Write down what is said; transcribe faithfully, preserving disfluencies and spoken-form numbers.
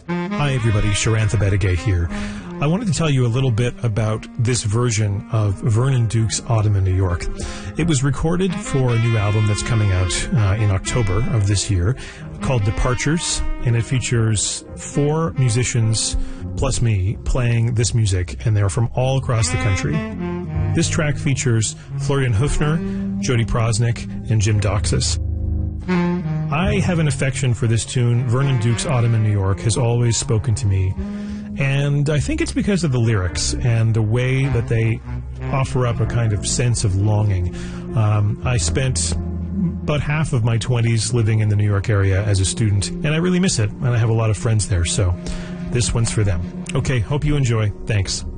Hi everybody, Sharantha Bettigay here. I wanted to tell you a little bit about this version of Vernon Duke's Autumn in New York. It was recorded for a new album that's coming out uh, in October of this year called Departures, and it features four musicians plus me playing this music, and they're from all across the country. This track features Florian Höfner, Jody Prosnick, and Jim Doxas. I have an affection for this tune. Vernon Duke's Autumn in New York has always spoken to me, and I think it's because of the lyrics and the way that they offer up a kind of sense of longing. Um, I spent about half of my twenties living in the New York area as a student, and I really miss it, and I have a lot of friends there, so this one's for them. Okay, hope you enjoy. Thanks.